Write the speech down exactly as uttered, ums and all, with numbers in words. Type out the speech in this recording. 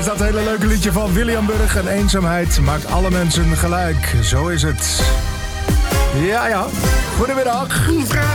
is dat hele leuke liedje van William Burg. En eenzaamheid maakt alle mensen gelijk. Zo is het. Ja, ja. Goedemiddag. Mevrouw